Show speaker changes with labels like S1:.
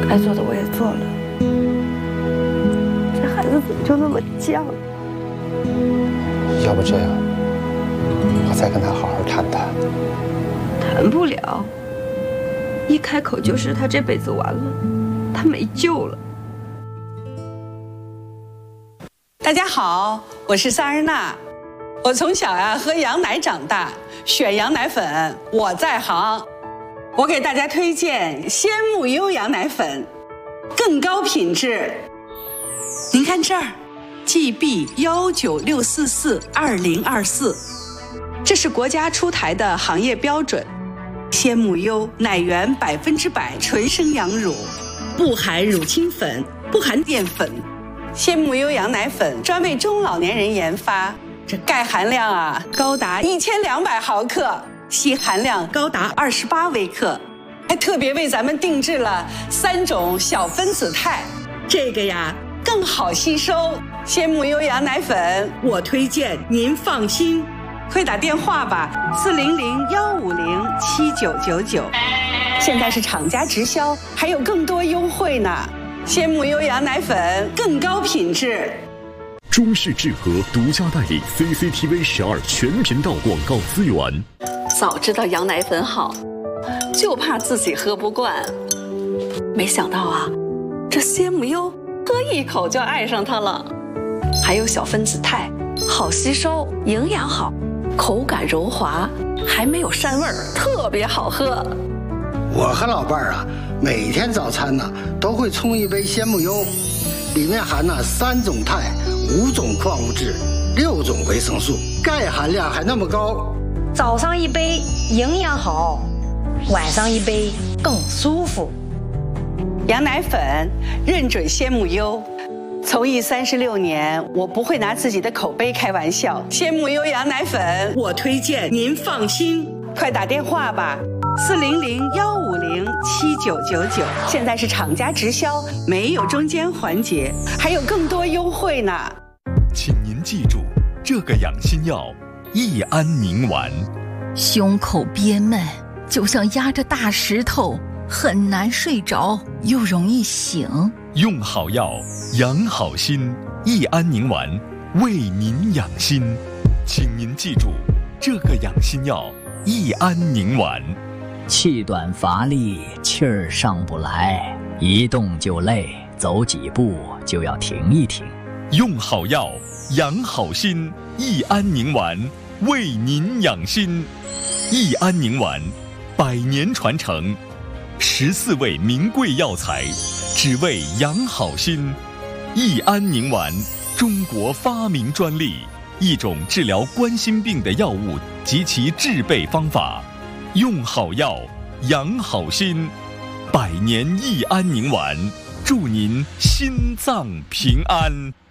S1: 该做的我也做了，这孩子怎么就那么犟？
S2: 要不这样，我再跟他好好谈谈。
S1: 谈不了，一开口就是他这辈子完了，他没救了。
S3: 大家好，我是萨日娜。我从小喝羊奶长大，选羊奶粉我在行。我给大家推荐鲜木优羊奶粉，更高品质。您看这儿 ，GB196442024，这是国家出台的行业标准。鲜木优奶源100%纯生羊乳，不含乳清粉，不含淀粉。鲜木优羊奶粉专为中老年人研发，这钙含量高达1200毫克，硒含量高达28微克，还特别为咱们定制了3种小分子肽，这个更好吸收。鲜木优羊奶粉我推荐您放心，快打电话吧，400-150-7999，现在是厂家直销，还有更多优惠呢。鲜木优羊奶粉更高品质。
S4: 中式智和独家代理 CCTV12全频道广告资源。
S5: 早知道羊奶粉好，就怕自己喝不惯。没想到这鲜木优喝一口就爱上它了。还有小分子肽，好吸收，营养好，口感柔滑，还没有膻味儿，特别好喝。
S6: 我和老伴儿每天早餐都会冲一杯鲜木优，里面含3种肽、5种矿物质、6种维生素，钙含量还那么高。
S7: 早上一杯营养好，晚上一杯更舒服。
S3: 羊奶粉认准鲜木优，从艺36年，我不会拿自己的口碑开玩笑。鲜木优羊奶粉我推荐您放心，快打电话吧，400-150-7999，现在是厂家直销，没有中间环节，还有更多优惠呢。
S8: 请您记住，这个养心药益安宁丸。
S9: 胸口憋闷，就像压着大石头，很难睡着，又容易醒。
S8: 用好药，养好心，益安宁丸为您养心。请您记住，这个养心药益安宁丸。
S10: 气短乏力，气儿上不来，一动就累，走几步就要停一停。
S8: 用好药，养好心，益安宁丸为您养心。益安宁丸100年传承，14味名贵药材，只为养好心。益安宁丸，中国发明专利，一种治疗冠心病的药物及其制备方法。用好药，养好心，100年益安宁丸，祝您心脏平安。